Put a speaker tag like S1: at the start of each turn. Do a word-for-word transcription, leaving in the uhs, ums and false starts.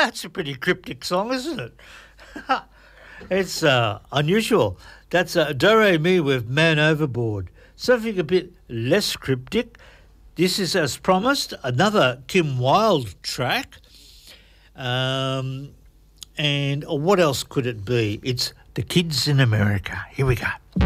S1: That's a pretty cryptic song, isn't it? It's uh, unusual. That's uh, Do Re Mi with Man Overboard. Something a bit less cryptic. This is, as promised, another Kim Wilde track. Um, and what else could it be? It's The Kids in America. Here we go.